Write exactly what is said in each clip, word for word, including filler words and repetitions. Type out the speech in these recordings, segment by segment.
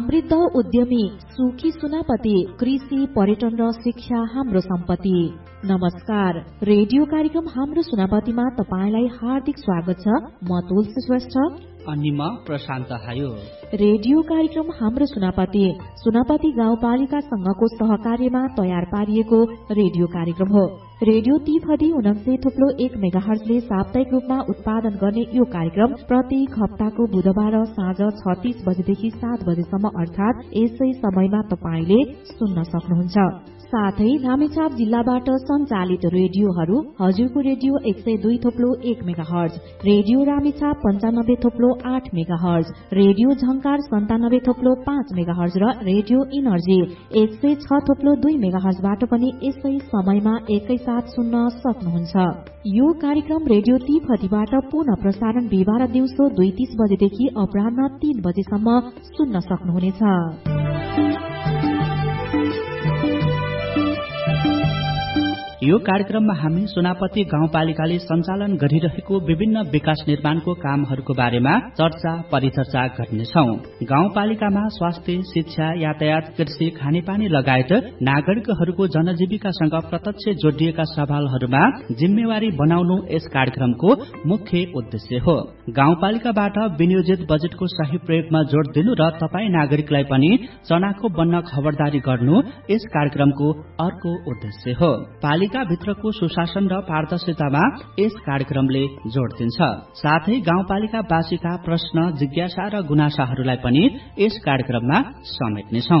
समृद्ध उद्यमी, सुखी सुनापति, कृषि, पर्यटन र शिक्षा हाम्रो सम्पत्ति। नमस्कार, रेडियो कार्यक्रम हाम्रो सुनापतिमा तपाईलाई हार्दिक स्वागत छ। म तुलसी श्रेष्ठ अनि म प्रशान्त हायो। रेडियो कार्यक्रम हाम्रो सुनापति सुनापति गाउँपालिका संघको सहकार्यमा तयार पारिएको रेडियो कार्यक्रम हो। रेडियो तीपहदी उनासी थुप्लो एक मेगाहर्जले साप्ताहिक रूपमा उत्पादन गर्ने यो कार्यक्रम प्रत्येक हप्ताको बुधबार साँझ छ तीस बजेदेखि सात बजेसम्म अर्थात यसै समयमा तपाईले सुन्न सक्नुहुन्छ। साथै रामेछाप जिल्लाबाट सञ्चालित रेडियोहरू हजुरको रेडियो एक सय दुई थोप्लो एक मेगाहर्ज, रेडियो रामेछाप पञ्चानब्बे थोप्लो आठ मेगाहर्ज, रेडियो झंकार सन्तानब्बे थोप्लो पाँच मेगाहर्ज र रेडियो इनर्जी एक सय छ थोप्लो दुई मेगाहर्जबाट पनि यसै समयमा एकैसाथ सुन्न सक्नुहुन्छ। यो कार्यक्रम रेडियो तीपहदीबाट पुनः प्रसारण बिहिबार दिउँसो दुई तीस बजेदेखि अपराह्न तीन बजेसम्म सुन्न सक्नुहुनेछ। यो कार्यक्रममा हामी सुनापति गाउँपालिकाले सञ्चालन गरिरहेको विभिन्न विकास निर्माणको कामहरूको बारेमा चर्चा परिचर्चा गर्नेछौं। गाउँपालिकामा स्वास्थ्य, शिक्षा, यातायात, कृषि, खानेपानी लगायत नागरिकहरूको जनजीविकासँग प्रत्यक्ष जोडिएका सवालहरूमा जिम्मेवारी बनाउनु यस कार्यक्रमको मुख्य उद्देश्य हो। गाउँपालिकाबाट विनियोजित बजेटको सही प्रयोगमा जोड दिनु र तपाई नागरिकलाई पनि चनाखो बन्न खबरदारी गर्नु यस कार्यक्रमको अर्को उद्देश्य हो। पालिका भित्रको सुशासन र पारदर्शितामा यस कार्यक्रमले जोड दिन्छ। साथै गाउँपालिका वासीका प्रश्न, जिज्ञासा र गुनासाहरूलाई पनि यस कार्यक्रममा समेट्नेछौं।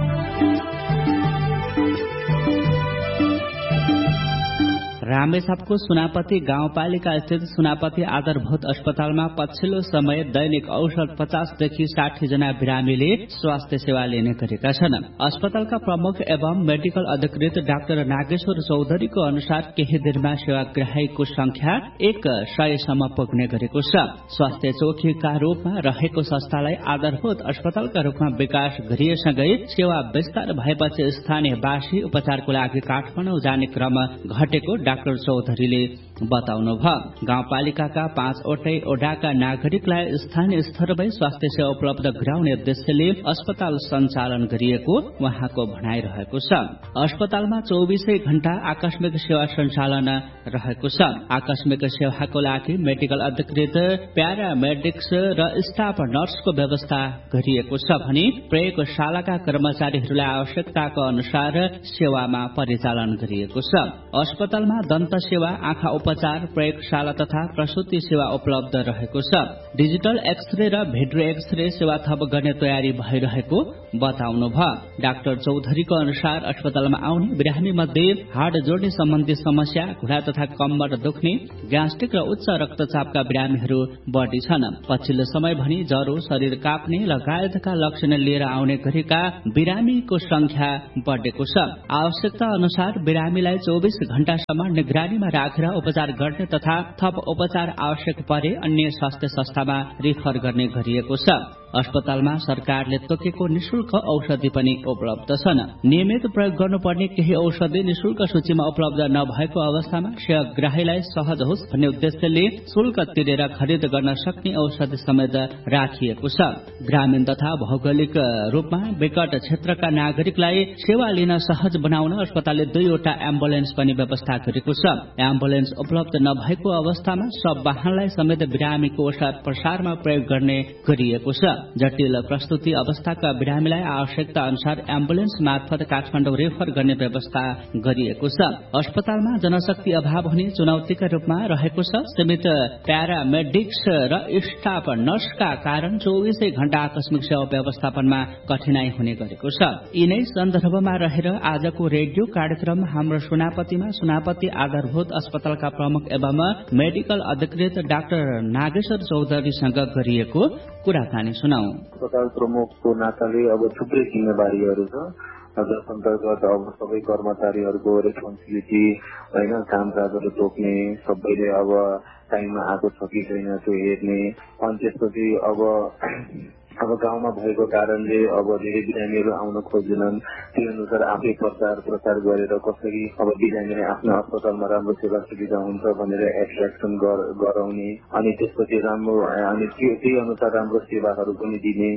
रामेछापको सुनापति गाउँपालिका स्थित सुनापति आधारभूत अस्पतालमा पछिल्लो समय दैनिक औसत पचास देखि साठी जना बिरामीले स्वास्थ्य सेवा लिने गरेका छन्। अस्पतालका प्रमुख एवं मेडिकल अधिकृत डाक्टर नागेश्वर चौधरीको अनुसार केही दिनमा सेवाग्राहीको संख्या एक सयसम्म पुग्ने गरेको छ। स्वास्थ्य चौकीका रूपमा रहेको संस्थालाई आधारभूत अस्पतालका रूपमा विकास गरिएसँगै सेवा विस्तार भएपछि स्थानीयवासी उपचारको लागि काठमाडौँ जाने क्रम घटेको डाक्टर चौधरीले बताउनुभयो। गाउँपालिकाका पाँचवटै ओडाका नागरिकलाई स्थानीय स्तरमै स्वास्थ्य सेवा उपलब्ध गराउने उद्देश्यले अस्पताल सञ्चालन गरिएको उहाँको भनाइरहेको छ। अस्पतालमा चौबिसै घण्टा आकस्मिक सेवा सञ्चालन रहेको छ। आकस्मिक सेवाको लागि मेडिकल अधिकृत, प्यारामेडिक्स र स्टाफ नर्सको व्यवस्था गरिएको छ भने प्रयोगशालाका कर्मचारीहरूलाई आवश्यकताको अनुसार सेवामा परिचालन गरिएको छ। अस्पतालमा दन्त सेवा, आँखा उपचार, प्रयोगशाला तथा प्रसुति सेवा उपलब्ध रहेको छ। डिजिटल एक्सरे र भिडियो एक्सरे सेवा थप गर्ने तयारी भइरहेको बताउनुभयो। डाक्टर चौधरीको अनुसार अस्पतालमा आउने बिरामी मध्ये हाड जोड्ने सम्बन्धी समस्या, घुँडा तथा कम्मर दुख्ने, ग्यास्ट्रिक र उच्च रक्तचापका बिरामीहरू बढ़ी छन्। पछिल्लो समय भनी ज्वरो, शरीर काप्ने लगायतका लक्षण लिएर आउने गरेका बिरामीको संख्या बढ़ेको छ। आवश्यकता अनुसार बिरामीलाई चौबिस घण्टासम्म निगरानीमा राखेर उपचार गर्ने तथा थप उपचार आवश्यक परे अन्य स्वास्थ्य संस्थामा रेफर गर्ने गरिएको छ। अस्पतालमा सरकारले तोकेको निशुल्क औषधि पनि उपलब्ध छन्। नियमित प्रयोग गर्नुपर्ने केही औषधि निशुल्क सूचीमा उपलब्ध नभएको अवस्थामा सेवाग्राहीलाई सहज होस् भन्ने उद्देश्यले शुल्क तिरेर खरिद गर्न सक्ने औषधि समेत राखिएको छ। ग्रामीण तथा भौगोलिक रूपमा विकट क्षेत्रका नागरिकलाई सेवा लिन सहज बनाउन अस्पतालले दुईवटा एम्बुलेन्स पनि व्यवस्था गरेको छ। एम्बुलेन्स उपलब्ध नभएको अवस्थामा सब वाहनलाई समेत बिरामीको औषध प्रसारमा प्रयोग गर्ने गरिएको छ। जटिल प्रस्तुति अवस्थाका बिरामीलाई आवश्यकता अनुसार एम्बुलेन्स मार्फत काठमाडौँ रेफर गर्ने व्यवस्था गरिएको छ। अस्पतालमा जनशक्ति अभाव हुने चुनौतीका रूपमा रहेको छ। सीमित प्यारामेडिक्स र स्टाफ नर्सका कारण चौबिसै घण्टा आकस्मिक सेवा व्यवस्थापनमा कठिनाई हुने गरेको छ। यिनै सन्दर्भमा रहेर आजको रेडियो कार्यक्रम हाम्रो सुनापतिमा सुनापति आधारभूत अस्पतालका प्रमुख एवं मेडिकल अधिकृत डाक्टर नागेश्वर चौधरीसँग गरिएको कुराकानी सुनाऊ। अस्पताल प्रमुखको नाताले अब थुप्रै जिम्मेवारीहरू छ, जस अन्तर्गत अब सबै कर्मचारीहरूको रेस्पोन्सिबिलिटी होइन, कामकाजहरू तोक्ने, सबैले अब टाइममा आएको छ कि छैन त्यो हेर्ने, अनि त्यसपछि अब अब गाउँमा भएको कारणले अब धेरै बिरामीहरू आउन खोज्दैनन्। त्यही अनुसार आफै प्रचार प्रसार गरेर कसरी अब बिरामीले आफ्नो अस्पतालमा राम्रो सेवा सुविधा हुन्छ भनेर एट्र्याक्सन गराउने, अनि त्यसपछि राम्रो अनि त्यही अनुसार राम्रो सेवाहरू पनि दिने,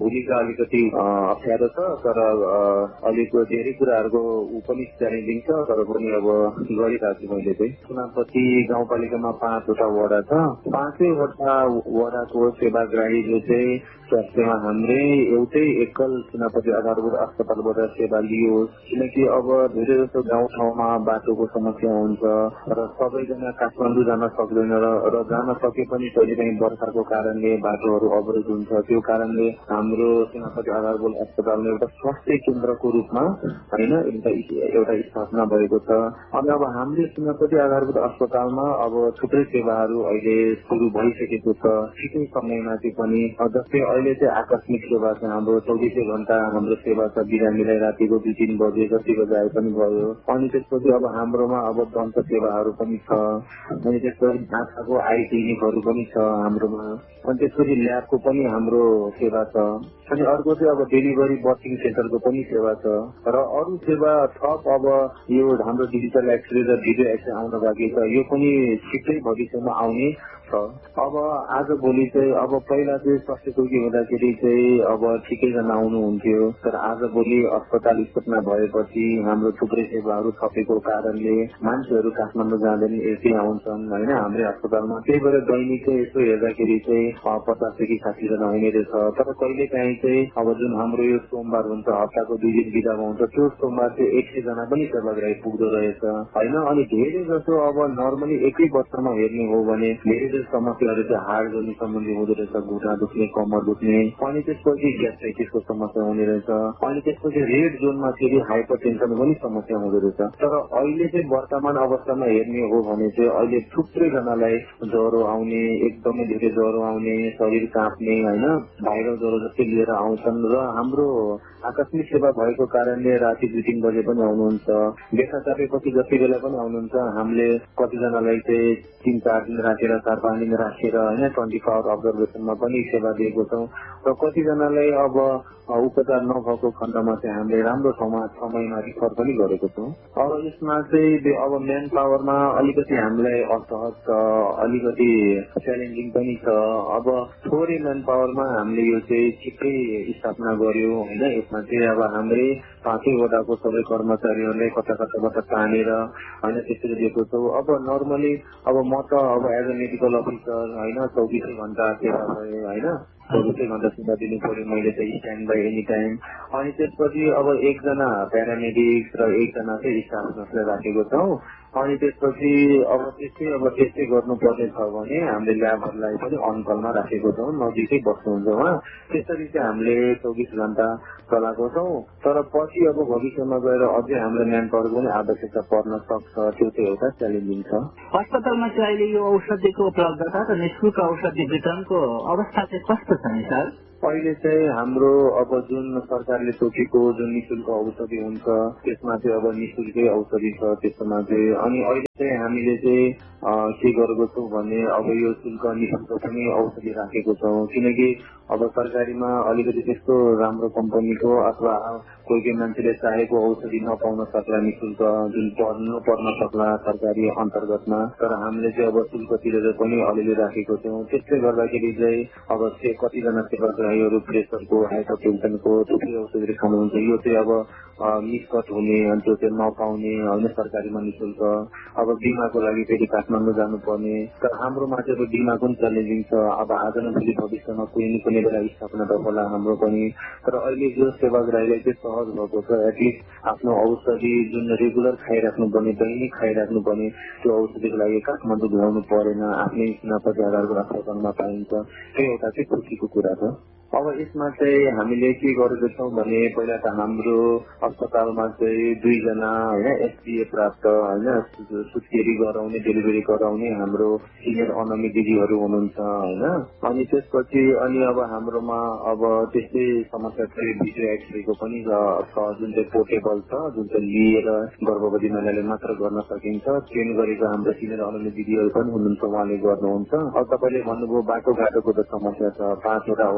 भोलिका अलिकति अप्ठ्यारो छ, तर अहिलेको धेरै कुराहरूको ऊ पनि च्यालेन्जिङ छ, तर पनि अब गरिरहेको छु मैले चाहिँ। सुनापति गाउँपालिकामा पाँचवटा वडा छ, पाँचैवटा वडाको सेवाग्राही जो चाहिँ स्वास्थ्यमा हाम्रै एउटै एकल सुनापति आधारभूत अस्पतालबाट सेवा लियोस्, किनकि अब धेरै जस्तो गाउँठाउँमा बाटोको समस्या हुन्छ र सबैजना काठमाडौँ जान सक्दैन र जान सके पनि कहिलेकाहीँ वर्षाको कारणले बाटोहरू अवरोध हुन्छ। त्यो कारणले हाम्रो सुनापति आधारभूत अस्पतालमा एउटा स्वास्थ्य केन्द्रको रूपमा होइन एउटा स्थापना भएको छ। अनि अब हाम्रो सुनापति आधारभूत अस्पतालमा अब थुप्रै सेवाहरू अहिले सुरु भइसकेको छ ठिकै समयमा चाहिँ पनि। जस्तै अहिले चाहिँ आकस्मिक सेवा छ, हाम्रो चौबिसै घण्टा हाम्रो सेवा छ, बिरामीलाई रातिको दुई तिन बजे जति बजे आए पनि भयो। अनि त्यसपछि अब हाम्रोमा अब दन्त सेवाहरू पनि छ, अनि त्यसपछि आँखाको आई क्लिनिकहरू पनि छ हाम्रोमा, अनि त्यसपछि ल्याबको पनि हाम्रो सेवा छ, अनि अर्को चाहिँ अब डेलिभरी बर्थिङ सेन्टरको पनि सेवा छ र अरू सेवा थप अब यो हाम्रो डिजिटल एक्सरे र भिडियो एक्सरे आउन बाँकी छ, यो पनि छिट्टै भविष्यमा आउने छ। अब आज भोलि चाहिँ अब पहिला चाहिँ स्वास्थ्य चौकी हुँदाखेरि चाहिँ अब ठिकैजना आउनुहुन्थ्यो, तर आज भोलि अस्पताल स्थापना भएपछि हाम्रो थुप्रै सेवाहरू थपेको कारणले मान्छेहरू काठमाडौँ जाँदैन यतै आउँछन् होइन हाम्रै अस्पतालमा। त्यही भएर दैनिक चाहिँ यसो हेर्दाखेरि चाहिँ पचासदेखि साठीजना हुने रहेछ, तर कहिले काहीँ चाहिँ अब जुन हाम्रो यो सोमबार हुन्छ हप्ताको दुई दिन बिदामा हुन्छ, त्यो सोमबार चाहिँ एक सयजना पनि सेवाग्राही पुग्दो रहेछ होइन। अनि धेरै जसो अब नर्मली एकै वर्षमा हेर्ने हो भने धेरै समस्याहरू चाहिँ हार्ड जोड्ने सम्बन्धी हुँदो रहेछ, घुँडा दुख्ने, कमर दुख्ने, अनि त्यसपछि ग्यास्ट्राइटिसको समस्या हुने रहेछ, अनि त्यसपछि रेड जोनमा फेरि हाइपर टेन्सनको पनि समस्या हुँदो रहेछ। तर अहिले चाहिँ वर्तमान अवस्थामा हेर्ने हो भने चाहिँ अहिले थुप्रैजनालाई ज्वरो आउने, एकदमै धेरै ज्वरो आउने, शरीर काँप्ने होइन भाइरल ज्वरो जस्तै लिएर आउँछन् र हाम्रो आकस्मिक सेवा भएको कारणले राति दुई तिन बजे पनि आउनुहुन्छ, देखा चापेपछि जति बेला पनि आउनुहुन्छ। हामीले कतिजनालाई चाहिँ तिन चार दिन राखेर चार पाँच दिन राखेर होइन ट्वेन्टी फोर आवर अब्जर्भेसनमा पनि सेवा दिएको छौँ र कतिजनालाई अब उपचार नभएको खण्डमा चाहिँ हामीले राम्रो ठाउँमा समयमा रिफर पनि गरेको छौँ। अब यसमा चाहिँ अब म्यान पावरमा अलिकति हामीलाई असहज छ, अलिकति च्यालेन्जिङ पनि छ। अब थोरै म्यान पावरमा हामीले यो चाहिँ छिट्टै स्थापना गर्यो होइन। यसमा चाहिँ अब हाम्रै पाँचैवटाको सबै कर्मचारीहरूलाई कता कताबाट तानेर होइन त्यसरी दिएको छौँ। अब नर्मली अब म त अब एज अ मेडिकल अफिसर होइन चौबिसै घण्टा सेवा भए होइन चौबिसै घण्टा सेवा दिनु पर्यो मैले चाहिँ स्ट्यान्ड बाई एनी टाइम। अनि त्यसपछि अब एकजना प्यारामेडिक र एकजना चाहिँ स्टाफ नर्सलाई राखेको छौँ। अनि त्यसपछि अब त्यस्तै अब त्यस्तै गर्नुपर्ने छ भने हामीले ल्याबहरूलाई पनि अनकलमा राखेको छौँ, नजिकै बस्नुहुन्छ उहाँ। त्यसरी चाहिँ हामीले चौबिस घण्टा चलाएको छौँ। तर पछि अब भविष्यमा गएर अझै हाम्रो म्यान पावरको पनि आवश्यकता पर्न सक्छ, त्यो चाहिँ एउटा च्यालेन्जिङ छ। अस्पतालमा चाहिँ अहिले यो औषधिको उपलब्धता र निःशुल्क औषधि वितरणको अवस्था चाहिँ कस्तो छ नि सर? अहिले चाहिँ हाम्रो अब जुन सरकारले तोकेको जुन निःशुल्क औषधि हुन्छ त्यसमा चाहिँ अब निःशुल्कै औषधि छ त्यसमा चाहिँ। अनि अहिले चाहिँ हामीले चाहिँ के गरेको छौँ भने अब यो शुल्क निःशुल्क पनि औषधि राखेको छौँ, किनकि अब सरकारीमा अलिकति त्यस्तो राम्रो कम्पनीको अथवा कोही कोही मान्छेले चाहेको औषधि नपाउन सक्ला निःशुल्क जुन पर्नु पर्न सक्ला सरकारी अन्तर्गतमा, तर हामीले चाहिँ अब शुल्क तिरेर पनि अलिअलि राखेको छौँ। त्यसले गर्दाखेरि चाहिँ अब कतिजना सेवाग्राहीहरू प्रेसरको हाइपर टेन्सनको थुप्रै औषधिहरू खानुहुन्छ, यो चाहिँ अब मिसकट हुने अनि त्यो चाहिँ नपाउने होइन सरकारीमा निःशुल्क। अब बिमाको लागि फेरि काठमाडौँ जानुपर्ने, तर हाम्रोमा चाहिँ अब बिमाको पनि च्यालेन्जिङ छ। अब आज न भोलि भविष्यमा कुनै न कुनै बेला स्थापना त होला हाम्रो पनि, तर अहिले जो सेवाग्राहीलाई चाहिँ सहज भएको छ एटलिस्ट आफ्नो औषधि जुन रेगुलर खाइराख्नुपर्ने दैनिक खाइराख्नुपर्ने त्यो औषधिको लागि काठमाडौँ घुमाउनु परेन, आफ्नै सुनापति आधारको अस्पतालमा पाइन्छ, त्यो एउटा चाहिँ खुसीको कुरा छ। अब यसमा चाहिँ हामीले के गरेको छौँ भने पहिला त हाम्रो अस्पतालमा चाहिँ दुईजना होइन एसडिए प्राप्त होइन सुत्केरी गराउने डेलिभरी गराउने हाम्रो सिनियर अनमी दिदीहरू हुनुहुन्छ होइन। अनि त्यसपछि अनि अब हाम्रोमा अब त्यस्तै समस्या चाहिँ भिडियो एक्सरेको पनि छ जुन चाहिँ पोर्टेबल छ, जुन चाहिँ लिएर गर्भवती महिलाले मात्र गर्न सकिन्छ। ट्रेन गरेको हाम्रो सिनियर अनमी दिदीहरू पनि हुनुहुन्छ, उहाँले गर्नुहुन्छ। अब तपाईँले भन्नुभयो बाटो घाटोको त समस्या छ, पाँचवटा वडा छ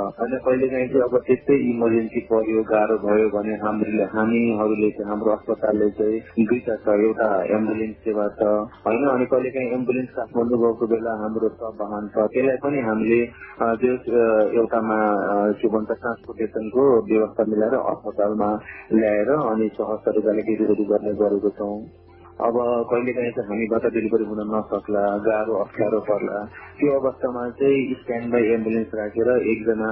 होइन कहिलेकाहीँ चाहिँ अब त्यस्तै इमर्जेन्सी पर्यो गाह्रो भयो भने हामीले हामीहरूले चाहिँ हाम्रो अस्पतालले चाहिँ दुईटा छ, एउटा एम्बुलेन्स सेवा छ होइन, अनि कहिलेकाहीँ एम्बुलेन्स काठमाडौँ गएको बेला हाम्रो सब वाहन छ, त्यसलाई पनि हामीले त्यो एउटामा के भन्छ ट्रान्सपोर्टेसनको व्यवस्था मिलाएर अस्पतालमा ल्याएर अनि सहज तरिकाले डेलिभरी गर्ने गरेको छौँ। अब कहिलेकाहीँ चाहिँ हामीबाट डेलिभरी हुन नसक्ला, गाह्रो अप्ठ्यारो पर्ला, त्यो अवस्थामा चाहिँ स्ट्यान्ड बाई एम्बुलेन्स राखेर एकजना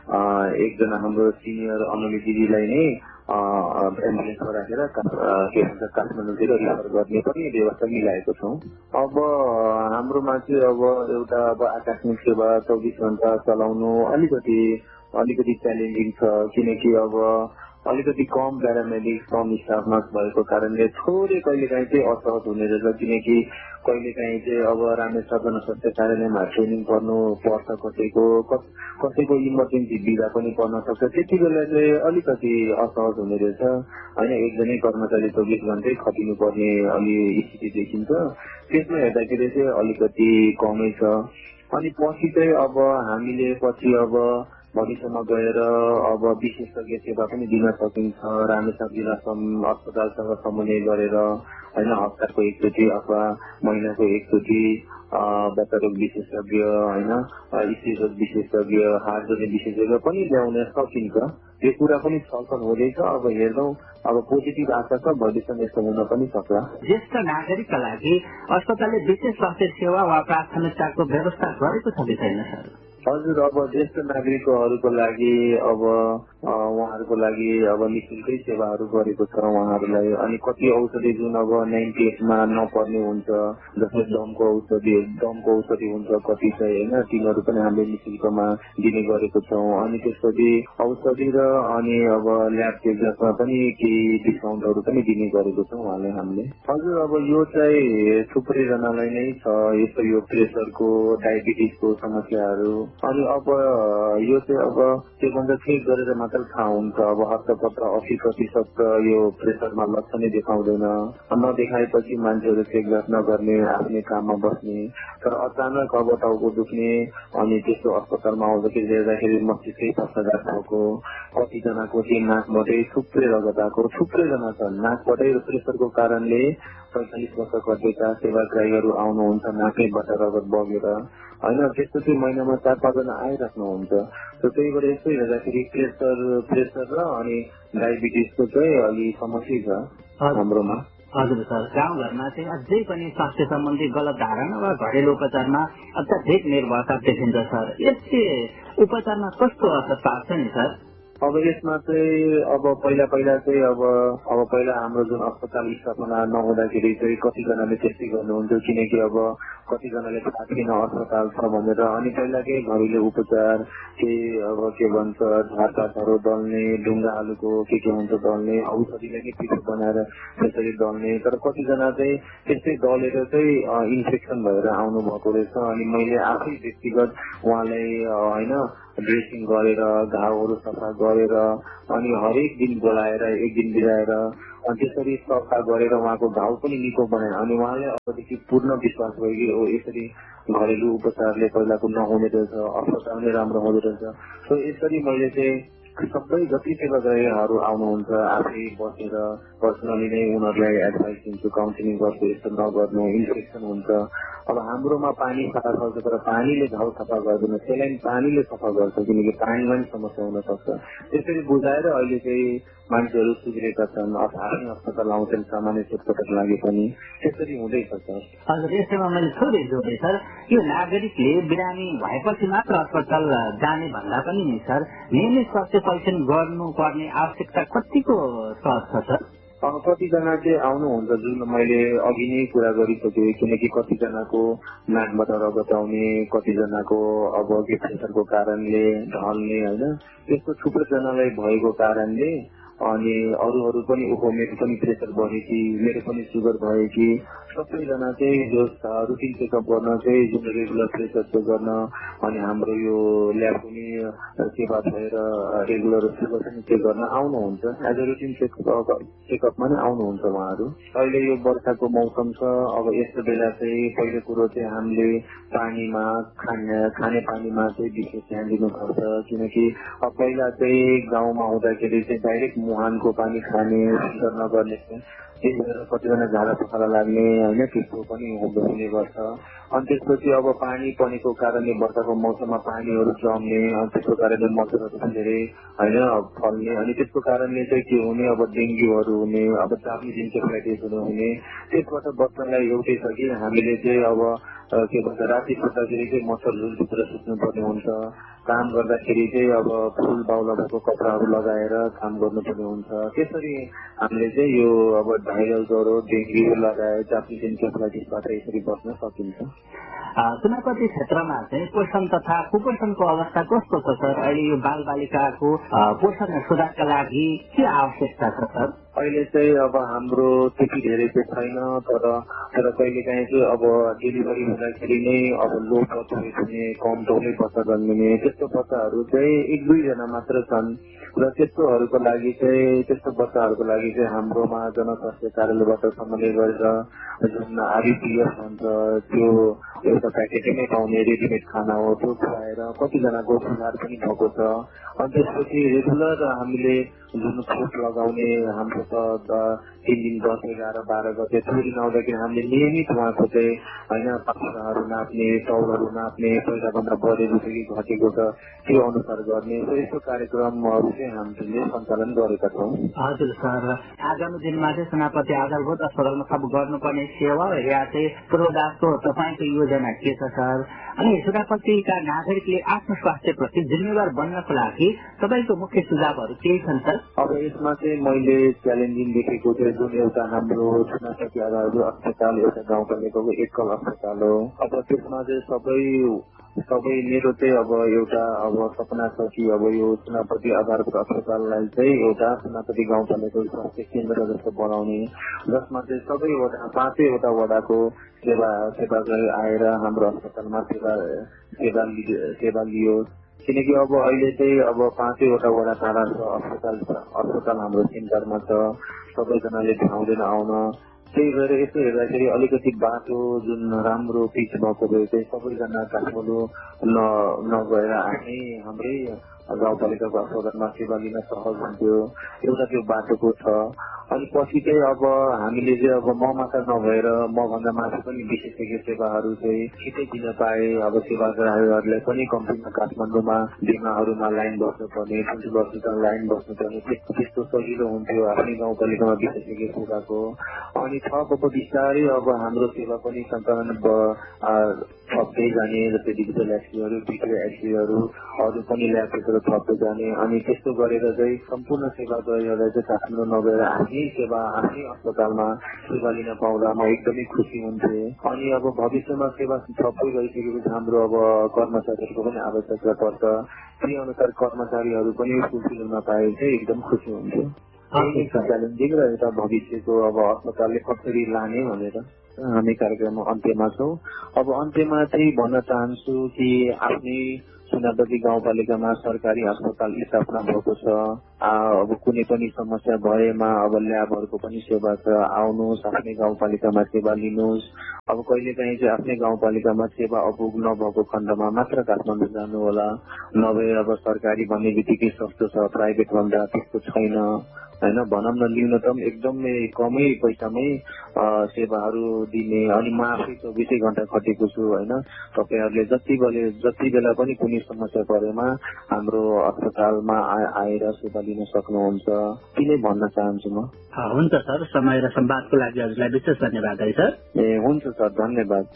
एकजना हाम्रो सिनियर अनुली दिदीलाई नै एम्बुलेन्समा राखेर के भन्छ काठमाडौँतिर रेफर गर्ने पनि व्यवस्था मिलाएको छौँ। अब हाम्रोमा चाहिँ अब एउटा अब आकस्मिक सेवा चौबिस घण्टा चलाउनु अलिकति अलिकति च्यालेन्जिङ छ, किनकि अब अलिकति कम प्यारामेडिक्स कम स्टाफ नर्स भएको कारणले थोरै कहिलेकाहीँ चाहिँ असहज हुने रहेछ, किनकि कहिलेकाहीँ चाहिँ अब रामेश्वर जनस्वास्थ्य कार्यालयमा ट्रेनिङ पर्नु पर्छ, कसैको कसैको इमर्जेन्सी बिदा पनि पर्न सक्छ, त्यति बेला चाहिँ अलिकति असहज हुने रहेछ होइन। एकजनै कर्मचारी चौबिस घन्टै खटिनु पर्ने अलि स्थिति देखिन्छ, त्यसमा हेर्दाखेरि चाहिँ अलिकति कमै छ। अनि पछि चाहिँ अब हामीले पछि अब भविष्यमा गएर अब विशेषज्ञ सेवा पनि दिन सकिन्छ, रामेछाप जिल्ला अस्पतालसँग समन्वय गरेर होइन, हप्ताको एकचोटि अथवा महिनाको एकचोटि बच्चारोग विशेषज्ञ होइन, स्त्रीरोग विशेषज्ञ, हार्ट जोड्ने विशेषज्ञ पनि ल्याउन सकिन्छ। त्यो कुरा पनि छलफल हुँदैछ। अब हेर्छौँ, अब पोजिटिभ आशा छ भविष्यमा यस्तो हुन पनि सक्ला। ज्येष्ठ नागरिकका लागि अस्पतालले विशेष स्वास्थ्य सेवा वा प्राथमिकताको व्यवस्था गरेको छ कि छैन सर? हजुर, अब ज्येष्ठ नागरिकहरूको लागि अब उहाँहरूको लागि अब निःशुल्कै सेवाहरू गरेको छ उहाँहरूलाई। अनि कति औषधि जुन अब नाइन्टी एटमा नपर्ने हुन्छ, जस्तै दमको औषधि दमको औषधि हुन्छ कति चाहिँ होइन, तिनीहरू पनि हामीले निःशुल्कमा दिने गरेको छौँ। अनि त्यसपछि औषधि र अनि अब ल्याब टेस्टमा पनि केही डिस्काउन्टहरू पनि दिने गरेको छौँ उहाँलाई हामीले। हजुर, अब यो चाहिँ थुप्रैजनालाई नै छ यस्तो यो प्रेसरको डायबिटिजको समस्याहरू। अनि अब यो चाहिँ अब के भन्छ चेक गरेर मात्र थाहा हुन्छ। अब हतपत्र अस्सी प्रतिशत यो प्रेसरमा लक्षणै देखाउँदैन, नदेखाएपछि मान्छेहरू चेक नगर्ने, आफ्नै काममा बस्ने। तर अचानक अब टाउको दुख्ने अनि त्यस्तो अस्पतालमा आउँदाखेरि हेर्दाखेरि मस्तिष्कै पक्षाघात भएको, कतिजनाको चाहिँ नाकबाटै थुप्रै रगत आएको, थुप्रैजना छ नाकबाटै प्रेसरको कारणले पैंतालिस वर्ष कटेका सेवाग्राहीहरू आउनुहुन्छ नाकैबाट रगत बगेर होइन। त्यस्तो चाहिँ महिनामा चार पाँचजना आइराख्नुहुन्छ। त्यही भएर यस्तो हेर्दाखेरि प्रेसर प्रेसर र अनि डायबिटिजको चाहिँ अलि समस्या छ हाम्रोमा। हजुर सर, गाउँघरमा चाहिँ अझै पनि स्वास्थ्य सम्बन्धी गलत धारणा वा घरेलु उपचारमा अत्याधिक निर्भरता देखिन्छ सर। यसले उपचारमा कस्तो असर पार्छ नि सर? अब यसमा चाहिँ अब पहिला पहिला चाहिँ अब अब पहिला हाम्रो जुन अस्पताल स्थापना नहुँदाखेरि चाहिँ कतिजनाले त्यस्तै गर्नुहुन्थ्यो, किनकि अब कतिजनाले थाहा थिएन अस्पताल छ भनेर। अनि पहिलाकै घरेलु उपचार केही अब के भन्छ झारपातहरू दल्ने, ढुङ्गा आलुको के के हुन्छ दल्ने, औषधिलाई नै पिठो बनाएर त्यसरी दल्ने। तर कतिजना चाहिँ त्यस्तै दलेर चाहिँ इन्फेक्सन भएर आउनु भएको रहेछ। अनि मैले आफै व्यक्तिगत उहाँलाई होइन ड्रेसिङ गरेर घाउहरू सफा गरेर अनि हरेक दिन बोलाएर एक दिन बिराएर अनि त्यसरी सफा गरेर उहाँको घाउ पनि निको बनाए। अनि उहाँले अबदेखि पूर्ण विश्वास भयो कि ओ यसरी घरेलु उपचारले पहिलाको नहुने रहेछ, अस्पताल नै राम्रो हुँदो रहेछ। सो यसरी मैले चाहिँ सबै जति सेवाग्राहीहरू आउनुहुन्छ आफै बसेर पर्सनली नै उनीहरूलाई एडभाइस दिन्छु, काउन्सिलिङ गर्छु, यस्तो नगर्नु इन्फेक्सन हुन्छ। अब हाम्रोमा पानी सफा गर्छ तर पानीले घाउ सफा गर्दैन, त्यसलाई पानीले सफा गर्छ, किनकि पानीमा पनि समस्या हुन सक्छ। त्यसरी बुझाएर अहिले चाहिँ मान्छेहरू सुध्रेका छन्, आफ्नै अस्पताल आउँछन् सामान्य चोटपटक लागे पनि, त्यसरी हुँदैछ सर। हजुर, यसमा मैले थोरै जोडेँ सर, यो नागरिकले बिरामी भएपछि मात्र अस्पताल जाने भन्दा पनि नि सर नियमित स्वास्थ्य परीक्षण गर्नुपर्ने आवश्यकता कतिको सहज छ सर? कतिजना चाहिँ आउनुहुन्छ जुन मैले अघि नै कुरा गरिसकेँ, किनकि कतिजनाको नाकबाट रगत आउने, कतिजनाको अब प्रेसरको कारणले ढल्ने होइन, त्यस्तो थुप्रैजनालाई भएको कारणले अनि अरू अरू पनि ओहो मेरो पनि प्रेसर बढ्यो कि मेरो पनि सुगर भयो कि सबैजना चाहिँ जो रुटिन चेकअप गर्न चाहिँ जुन रेगुलर प्रेसर चेक गर्न अनि हाम्रो यो ल्याब पनि सेवा भएर रेगुलर सुगर पनि चेक गर्न आउनुहुन्छ एज अ रुटिन चेकअप चेकअपमा नै आउनुहुन्छ उहाँहरू। अहिले यो वर्षाको मौसम छ, अब यस्तो बेला चाहिँ पहिलो कुरो चाहिँ हामीले पानीमा खाने खाने पानीमा चाहिँ विशेष ध्यान दिनुपर्छ, किनकि अब पहिला चाहिँ गाउँमा हुँदाखेरि चाहिँ डाइरेक्ट मुहानको पानी खाने फिल्टर नगर्ने त्यही भएर कतिजना झाडा पखाला लाग्ने होइन त्यस्तो पनि हुने गर्छ। अनि त्यसपछि अब पानी परेको कारणले वर्षाको मौसममा पानीहरू जम्ने अनि त्यसको कारणले मच्छरहरू पनि धेरै होइन फल्ने अनि त्यसको कारणले चाहिँ के हुने अब डेङ्गुहरू हुने अब जापानिज इन्सेफ्लाइटिसहरू हुने। त्यसबाट बच्चालाई एउटै छ कि हामीले चाहिँ अब के भन्छ राति सुत्दाखेरि चाहिँ मच्छर झुलभित्र सुत्नुपर्ने हुन्छ, काम गर्दाखेरि चाहिँ अब फुल बाउला भएको कपडाहरू लगाएर काम गर्नुपर्ने हुन्छ। त्यसरी हामीले चाहिँ यो अब भाइरल ज्वरो डेङ्गु लगायत जापानिज इन्सेफ्लाइटिसबाट यसरी बच्न सकिन्छ। सुनापति क्षेत्रमा चाहिँ पोषण तथा कुपोषणको अवस्था कस्तो छ सर? अहिले यो बाल बालिकाको पोषण सुधारका लागि के आवश्यकता छ सर? अहिले चाहिँ अब हाम्रो त्यति धेरै चाहिँ छैन, तर तर कहिले काहीँ चाहिँ अब डेलिभरी हुँदाखेरि नै अब लो बच्चा हुने कम डौलै बच्चा जन्मिने त्यस्तो बच्चाहरू चाहिँ एक दुईजना मात्र छन् र त्यस्तोहरूको लागि चाहिँ त्यस्तो बच्चाहरूको लागि चाहिँ हाम्रोमा जनस्वास्थ्य कार्यालयबाट समन्वय गरेर जुन आरइपिएफ भन्छ त्यो एउटा प्याकेटमै पाउने रेडिमेड खाना हो त्यो खुवाएर कतिजनाको सुधार पनि भएको छ। अनि त्यसपछि रेगुलर हामीले जुन खोप लगाउने हाम्रो त तिन दिन दस एघार बाह्र गते छोरी नआउँदाखेरि हामीले नियमित उहाँको चाहिँ होइन पाखुराहरू नाप्ने टाउहरू नाप्ने पहिलाभन्दा बढेको छ कि घटेको छ त्यो अनुसार गर्ने यस्तो कार्यक्रमहरू चाहिँ हामीले सञ्चालन गरेका छौँ। हजुर सर, आगामी दिनमा चाहिँ सेनापति आधारभूत अस्पतालमा सब गर्नुपर्ने सेवा या चाहिँ पूर्वदासको तपाईँको योजना के छ सर? अनि सेनापतिका नागरिकले आफ्नो स्वास्थ्यप्रति जिम्मेवार बन्नको लागि तपाईँको मुख्य सुझावहरू केही छन् सर? अब यसमा चाहिँ मैले च्यालेन्जिङ देखेको चाहिँ जुन एउटा हाम्रो सेनापति आधारभूत अस्पताल एउटा गाउँपालिकाको एकल अस्पताल हो। अब त्यसमा चाहिँ सबै सबै मेरो चाहिँ अब एउटा अब सपना छ कि अब यो सेनापति आधारभूत अस्पताललाई चाहिँ एउटा सेनापति गाउँपालिकाको स्वास्थ्य केन्द्र जस्तो बनाउने, जसमा चाहिँ सबैवटा पाँचैवटा वडाको सेवा सेवा आएर हाम्रो अस्पतालमा सेवा सेवा सेवा लियोस्। किनकि अब अहिले चाहिँ अब पाँचैवटा वडा टाढा छ अस्पताल अस्पताल हाम्रो सेन्टरमा छ, सबैजनाले भ्याउँदैन आउन। त्यही भएर यसो हेर्दाखेरि अलिकति बाटो जुन राम्रो पिच भएको भए चाहिँ सबैजना काठमाडौँ नगएर हामी हाम्रै गाउँपालिकाको अस्पतालमा सेवा लिन सहज हुन्थ्यो, एउटा त्यो बाटोको छ। अनि पछि चाहिँ अब हामीले चाहिँ अब म मात्र नभएर मभन्दा माथि पनि विशेषज्ञ सेवाहरू चाहिँ छिटै दिन पाए। अब सेवाग्राहीहरूलाई पनि कम्तीमा काठमाडौँमा बिमाहरूमा लाइन बस्नुपर्ने, ठुल्ठुलो अस्पताल लाइन बस्नुपर्ने त्यस्तो सजिलो हुन्थ्यो आफ्नै गाउँपालिकामा विशेषज्ञ सेवाको। अनि थप अब बिस्तारै अब हाम्रो सेवा पनि सञ्चालन थप्दै जाने, जस्तै डिजिटल एक्सरेहरू भिडियो एक्सरेहरू अरू पनि ल्याबहरू थप्दै जाने। अनि त्यस्तो गरेर चाहिँ सम्पूर्ण सेवाग्राहीहरूलाई चाहिँ काठमाडौँ नगएर आफ्नै सेवा आफ्नै अस्पतालमा सेवा लिन पाउँदा म एकदमै खुसी हुन्थे। अनि अब भविष्यमा सेवा थप्दै गइसकेपछि हाम्रो अब कर्मचारीहरूको पनि आवश्यकता पर्छ, त्यही अनुसार कर्मचारीहरू पनि फुलफिल हुन पाए चाहिँ एकदम खुसी हुन्थ्यो। च्यालेन्जिङ र एउटा भविष्यको अब अस्पतालले कसरी लाने भनेर हामी कार्यक्रममा अन्त्यमा छौँ। अब अन्त्यमा चाहिँ भन्न चाहन्छु कि आफ्नै सुनापति गाउँपालिकामा सरकारी अस्पताल स्थापना भएको छ। अब कुनै पनि समस्या भएमा अब ल्याबहरूको पनि सेवा छ, आउनुहोस् आफ्नै गाउँपालिकामा सेवा लिनुहोस्। अब कहिले काहीँ चाहिँ आफ्नै गाउँपालिकामा सेवा अपुग नभएको खण्डमा मात्र काठमाडौँ जानु होला, नभए अब सरकारी भन्ने बित्तिकै सस्तो छ, प्राइभेट भन्दा त्यस्तो छैन होइन। भनौँ न न्यूनतम एकदमै कमै पैसामै सेवाहरू दिने। अनि म आफै चौबिसै घण्टा खटेको छु होइन। तपाईँहरूले जति बेला जति बेला पनि कुनै समस्या परेमा हाम्रो अस्पतालमा आएर सेवा लिन सक्नुहुन्छ, तिनै भन्न चाहन्छु म। हुन्छ सर, समय र संवादको लागि हजुरलाई विशेष धन्यवाद है सर। ए हुन्छ सर, धन्यवाद।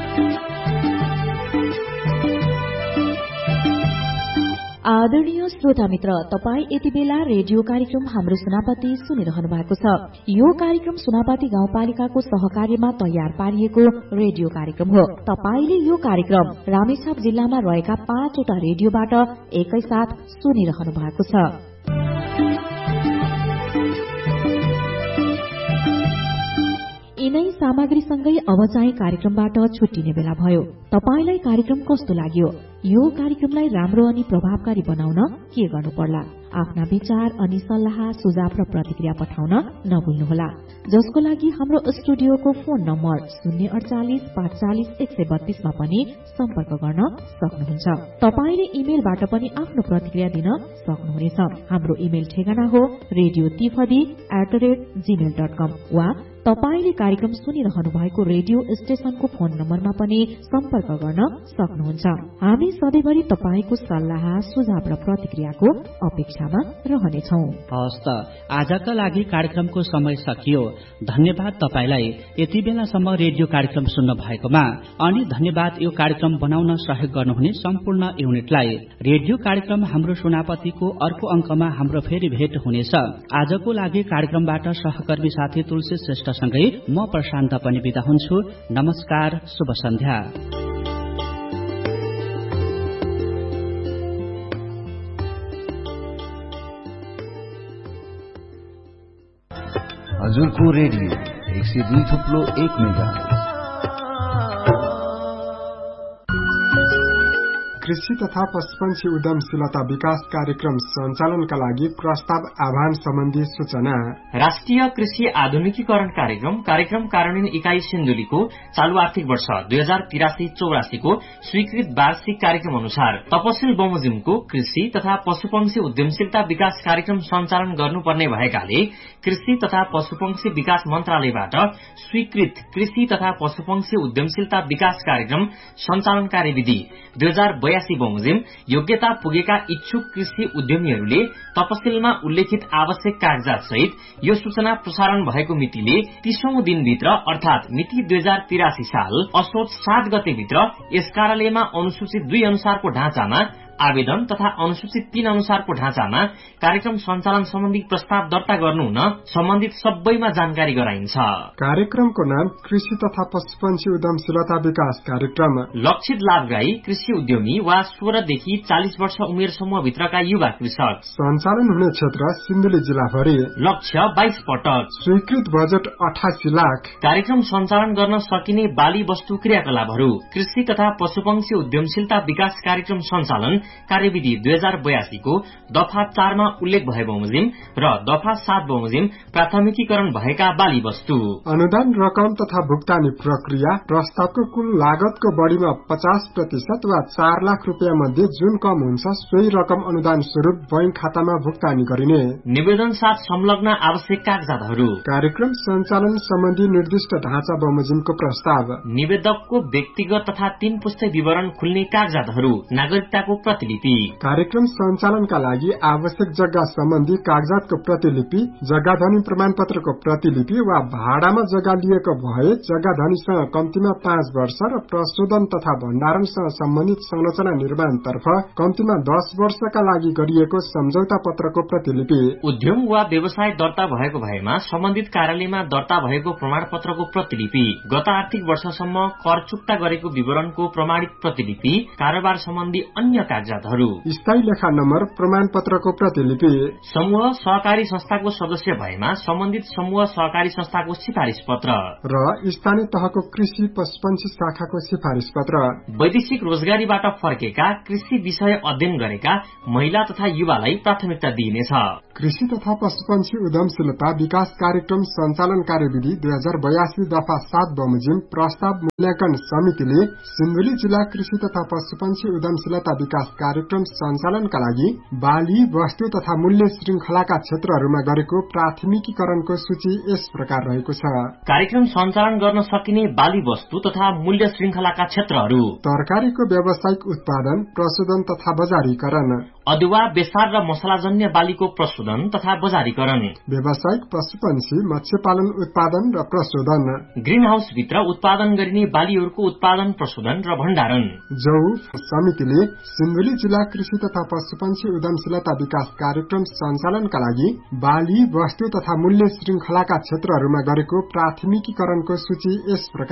आदरणीय श्रोता मित्र, तपाई यति बेला रेडियो कार्यक्रम हाम्रो सुनापति सुनिरहनु भएको छ। यो कार्यक्रम सुनापति गाउँपालिकाको सहकार्यमा तयार पारिएको रेडियो कार्यक्रम हो। तपाईले यो कार्यक्रम रामेछाप जिल्लामा रहेका पाँचवटा रेडियोबाट एकैसाथ सुनिरहनु भएको छ। यिनै सामग्रीसँगै अब चाहिँ कार्यक्रमबाट छुट्टिने बेला भयो। तपाईलाई कार्यक्रम कस्तो लाग्यो? यो कार्यक्रमलाई राम्रो अनि प्रभावकारी बनाउन के गर्नु पर्ला? आफ्ना विचार अनि सल्लाह, सुझाव र प्रतिक्रिया पठाउन नभुल्नुहोला। जसको लागि हाम्रो स्टुडियोको फोन नम्बर शून्य अडचालिस पाँच चालिस एक सय बत्तीसमा पनि सम्पर्क गर्न सक्नुहुन्छ। तपाईले इमेलबाट पनि आफ्नो प्रतिक्रिया दिन सक्नुहुनेछ। हाम्रो इमेल ठेगाना हो radio तिफदी at the rate Gmail dot कम वा तपाईले कार्यक्रम सुनिरहनु भएको रेडियो स्टेशनको फोन नम्बरमा पनि सम्पर्क गर्न सक्नुहुन्छ। हामी सधैँभरि तपाईको सल्लाह, सुझाव र प्रतिक्रियाको अपेक्षामा रहनेछौ। हवस् त, आजका लागि कार्यक्रमको समय सकियो। धन्यवाद तपाईलाई यति बेलासम्म रेडियो कार्यक्रम सुन्न भएकोमा, अनि धन्यवाद यो कार्यक्रम बनाउन सहयोग गर्नुहुने सम्पूर्ण युनिटलाई। रेडियो कार्यक्रम हाम्रो सुनापतिको अर्को अंकमा हाम्रो फेरि भेट हुनेछ। आजको लागि कार्यक्रमबाट सहकर्मी साथी तुलसी श्रेष्ठ सँगै म प्रशान्त पनि बिदा हुन्छु। नमस्कार, शुभ सन्ध्या। हजुरको रेडियो एक सय दुई थुप्लो एक मेगा कृषि तथा पशुपन्छी उद्यमशीलता विकास कार्यक्रम सञ्चालनका लागि प्रस्ताव आह्वान सम्बन्धी सूचना। राष्ट्रिय कृषि आधुनिकीकरण कार्यक्रम कार्यक्रम कार्यान्वयन इकाई सिन्धुलीको चालू आर्थिक वर्ष दुई हजार तिरासी चौरासीको स्वीकृत वार्षिक कार्यक्रम अनुसार तपसिल बमोजिमको कृषि तथा पशुपक्षी उद्यमशीलता विकास कार्यक्रम सञ्चालन गर्नुपर्ने भएकाले कृषि तथा पशुपक्षी विकास मन्त्रालयबाट स्वीकृत कृषि तथा पशुपक्षी उद्यमशीलता विकास कार्यक्रम सञ्चालन कार्यविधि दुई हजार बयासी बमोजिम योग्यता पुगेका इच्छुक कृषि उद्यमीहरूले तपसिलमा उल्लेखित आवश्यक कागजात सहित यो सूचना प्रसारण भएको मितिले तीसौं दिनभित्र अर्थात मिति दुई हजार तिरासी साल असोज सात गतेभित्र यस कार्यालयमा अनुसूचित दुई अनुसारको ढाँचामा आवेदन तथा अनुसूचित तीन अनुसारको ढाँचामा कार्यक्रम सञ्चालन सम्बन्धी प्रस्ताव दर्ता गर्नु हुन सम्बन्धित सबैमा जानकारी गराइन्छ। कार्यक्रमको नाम कृषि तथा पशुपन्छी उद्यमशीलता विकास कार्यक्रम। लक्षित लाभग्राही कृषि उद्यमी वा सोह्रदेखि चालिस वर्ष उमेर समूहभित्रका युवा कृषक। सञ्चालन हुने क्षेत्र सिन्धुली जिल्लाभरि। लक्ष्य बाइस पटक। स्वीकृत बजेट अठासी लाख। कार्यक्रम सञ्चालन गर्न सकिने बाली वस्तु क्रियाकलापहरू कृषि तथा पशुपक्षी उद्यमशीलता विकास कार्यक्रम सञ्चालन कार्यविधि दुई हजार बयासीको दफा चारमा उल्लेख भए बमोजिम र दफा सात बमोजिम प्राथमिकीकरण भएका बाली वस्तु। अनुदान रकम तथा भुक्तानी प्रक्रिया प्रस्तावको कुल लागतको बढ़ीमा पचास प्रतिशत वा चार लाख रूपियाँ मध्ये जुन कम हुन्छ सोही रकम अनुदान स्वरूप बैंक खातामा भुक्तानी गरिने। निवेदन साथ संलग्न आवश्यक कागजातहरू। कार्यक्रम सञ्चालन सम्बन्धी निर्दिष्ट ढाँचा बमोजिमको प्रस्ताव। निवेदकको व्यक्तिगत तथा तीन पुस्ते विवरण खुल्ने कागजातहरू। नागरिकताको प्रतिलिपि। कार्यक्रम सञ्चालनका लागि आवश्यक जग्गा सम्बन्धी कागजातको प्रतिलिपि, जग्गा धनी प्रमाण पत्रको प्रतिलिपि वा भाडामा जग्गा लिएको भए जग्गा धनीसँग कम्तीमा पाँच वर्ष र प्रशोधन तथा भण्डारणसँग सम्बन्धित संरचना निर्माणतर्फ कम्तीमा दस वर्षका लागि गरिएको सम्झौता पत्रको प्रतिलिपि। उद्यम वा व्यवसाय दर्ता भएको भएमा सम्बन्धित कार्यालयमा दर्ता भएको प्रमाण पत्रको प्रतिलिपि, गत आर्थिक वर्षसम्म कर चुक्ता गरेको विवरणको प्रमाणित प्रतिलिपि, कारोबार सम्बन्धी अन्य कागजातहरू। स्थायी लेखा नम्बर प्रमाण पत्रको प्रतिलिपि। समूह सहकारी संस्थाको सदस्य भएमा सम्बन्धित समूह सहकारी संस्थाको सिफारिस पत्र र स्थानीय तहको कृषि पशुपन्छी शाखाको सिफारिस पत्र। वैदेशिक रोजगारीबाट फर्केका कृषि विषय अध्ययन गरेका महिला तथा युवालाई प्राथमिकता दिइनेछ। कृषि तथा पशुपन्छी उद्यमशीलता विकास कार्यक्रम सञ्चालन कार्यविधि दुई हजार बयासी दफा सात बमोजिम प्रस्ताव मूल्याङ्कन समितिले सिन्धुली जिल्ला कृषि तथा पशुपन्छी उद्यमशीलता विकास कार्यक्रम सञ्चालनका लागि बाली, वस्तु तथा मूल्य श्रृंखलाका क्षेत्रहरूमा गरेको प्राथमिकीकरणको सूची यस प्रकार रहेको छ। कार्यक्रम सञ्चालन गर्न सकिने बाली वस्तु तथा मूल्य श्रृंखलाका क्षेत्रहरू। तरकारीको व्यावसायिक उत्पादन, प्रशोधन तथा बजारीकरण। अदुवा, बेसार र मसलाजन्य बालीको प्रशोधन तथा बजारीकरण। व्यावसायिक पशुपन्छी, मत्स्य पालन उत्पादन र प्रशोधन। ग्रीन हाउस भित्र उत्पादन गरिने बालीहरूको उत्पादन, प्रशोधन र भण्डारण। जौ समितिले सिन्धुली जिल्ला कृषि तथा पशुपन्छी उद्यमशीलता विकास कार्यक्रम सञ्चालनका लागि बाली, वस्तु तथा मूल्य श्रृंखलाका क्षेत्रहरूमा गरेको प्राथमिकीकरणको सूची यस प्रकार